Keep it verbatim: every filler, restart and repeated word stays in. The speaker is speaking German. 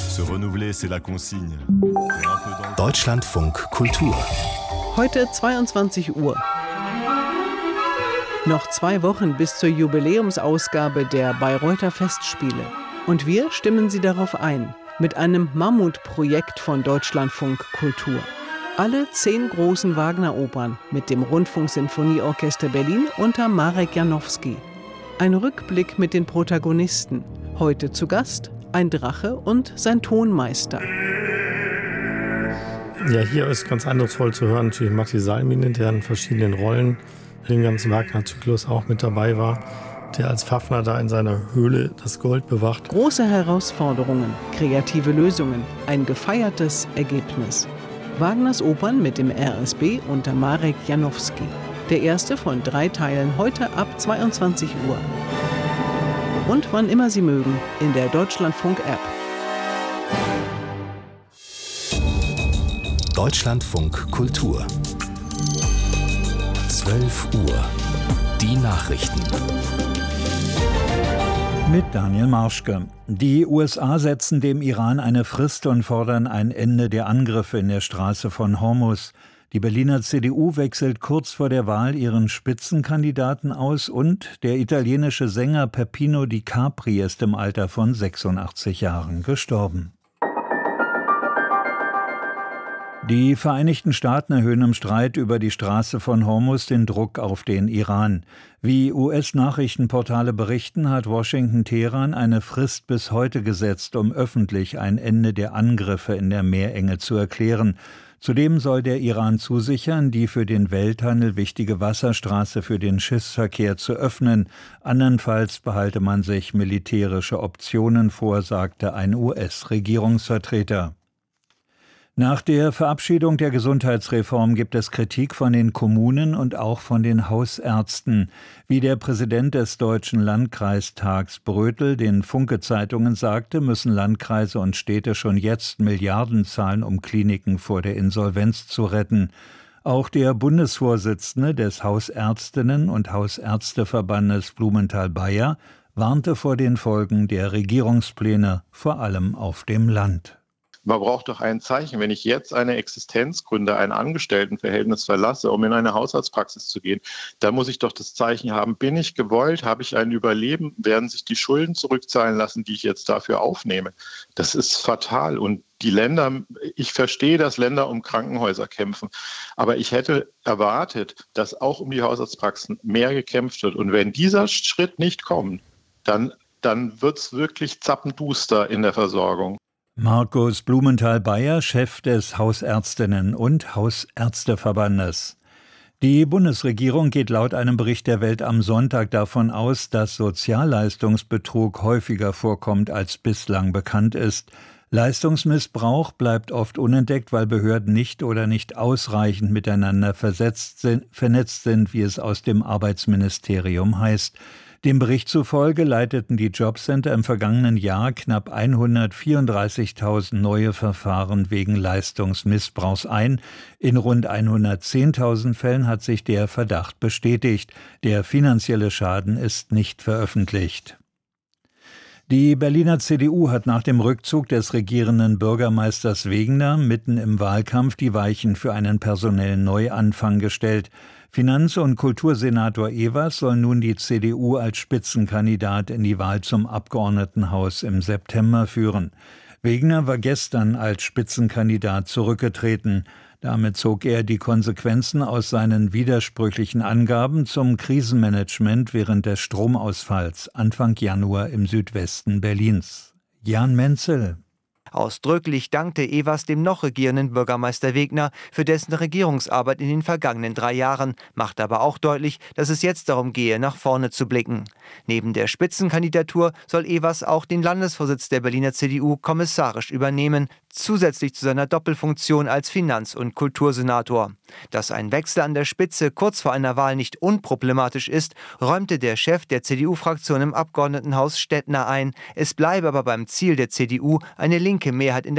Se renouveler, c'est la consigne. Deutschlandfunk Kultur. Heute zweiundzwanzig Uhr. Noch zwei Wochen bis zur Jubiläumsausgabe der Bayreuther Festspiele. Und wir stimmen Sie darauf ein, mit einem Mammutprojekt von Deutschlandfunk Kultur. Alle zehn großen Wagner-Opern mit dem Rundfunksinfonieorchester Berlin unter Marek Janowski. Ein Rückblick mit den Protagonisten. Heute zu Gast ein Drache und sein Tonmeister. Ja, hier ist ganz eindrucksvoll zu hören, natürlich Matti Salminen, der in verschiedenen Rollen in dem ganzen Wagner-Zyklus auch mit dabei war, der als Fafner da in seiner Höhle das Gold bewacht. Große Herausforderungen, kreative Lösungen, ein gefeiertes Ergebnis. Wagners Opern mit dem R S B unter Marek Janowski. Der erste von drei Teilen heute ab zweiundzwanzig Uhr. Und wann immer Sie mögen, in der Deutschlandfunk-App. Deutschlandfunk Kultur. zwölf Uhr. Die Nachrichten. Mit Daniel Marschke. Die U S A setzen dem Iran eine Frist und fordern ein Ende der Angriffe in der Straße von Hormuz. Die Berliner C D U wechselt kurz vor der Wahl ihren Spitzenkandidaten aus und der italienische Sänger Peppino Di Capri ist im Alter von sechsundachtzig Jahren gestorben. Die Vereinigten Staaten erhöhen im Streit über die Straße von Hormuz den Druck auf den Iran. Wie U S-Nachrichtenportale berichten, hat Washington Teheran eine Frist bis heute gesetzt, um öffentlich ein Ende der Angriffe in der Meerenge zu erklären. Zudem soll der Iran zusichern, die für den Welthandel wichtige Wasserstraße für den Schiffsverkehr zu öffnen. Andernfalls behalte man sich militärische Optionen vor, sagte ein U S-Regierungsvertreter. Nach der Verabschiedung der Gesundheitsreform gibt es Kritik von den Kommunen und auch von den Hausärzten. Wie der Präsident des Deutschen Landkreistags Brötel den Funke-Zeitungen sagte, müssen Landkreise und Städte schon jetzt Milliarden zahlen, um Kliniken vor der Insolvenz zu retten. Auch der Bundesvorsitzende des Hausärztinnen- und Hausärzteverbandes Blumenthal-Bayer warnte vor den Folgen der Regierungspläne, vor allem auf dem Land. Man braucht doch ein Zeichen. Wenn ich jetzt eine Existenz gründe, ein Angestelltenverhältnis verlasse, um in eine Hausarztpraxis zu gehen, dann muss ich doch das Zeichen haben, bin ich gewollt, habe ich ein Überleben, werden sich die Schulden zurückzahlen lassen, die ich jetzt dafür aufnehme. Das ist fatal. Und die Länder, ich verstehe, dass Länder um Krankenhäuser kämpfen, aber ich hätte erwartet, dass auch um die Hausarztpraxen mehr gekämpft wird. Und wenn dieser Schritt nicht kommt, dann, dann wird es wirklich zappenduster in der Versorgung. Markus Blumenthal-Bayer, Chef des Hausärztinnen- und Hausärzteverbandes. Die Bundesregierung geht laut einem Bericht der Welt am Sonntag davon aus, dass Sozialleistungsbetrug häufiger vorkommt, als bislang bekannt ist. Leistungsmissbrauch bleibt oft unentdeckt, weil Behörden nicht oder nicht ausreichend miteinander versetzt sind, vernetzt sind, wie es aus dem Arbeitsministerium heißt. Dem Bericht zufolge leiteten die Jobcenter im vergangenen Jahr knapp hundertvierunddreißigtausend neue Verfahren wegen Leistungsmissbrauchs ein. In rund hundertzehntausend Fällen hat sich der Verdacht bestätigt. Der finanzielle Schaden ist nicht veröffentlicht. Die Berliner C D U hat nach dem Rückzug des regierenden Bürgermeisters Wegener mitten im Wahlkampf die Weichen für einen personellen Neuanfang gestellt. Finanz- und Kultursenator Ewers soll nun die C D U als Spitzenkandidat in die Wahl zum Abgeordnetenhaus im September führen. Wegener war gestern als Spitzenkandidat zurückgetreten. Damit zog er die Konsequenzen aus seinen widersprüchlichen Angaben zum Krisenmanagement während des Stromausfalls Anfang Januar im Südwesten Berlins. Jan Menzel. Ausdrücklich dankte Ewers dem noch regierenden Bürgermeister Wegener für dessen Regierungsarbeit in den vergangenen drei Jahren, machte aber auch deutlich, dass es jetzt darum gehe, nach vorne zu blicken. Neben der Spitzenkandidatur soll Ewers auch den Landesvorsitz der Berliner C D U kommissarisch übernehmen, zusätzlich zu seiner Doppelfunktion als Finanz- und Kultursenator. Dass ein Wechsel an der Spitze kurz vor einer Wahl nicht unproblematisch ist, räumte der Chef der C D U-Fraktion im Abgeordnetenhaus Stettner ein. Es bleibe aber beim Ziel der C D U, eine linke Mehrheit in der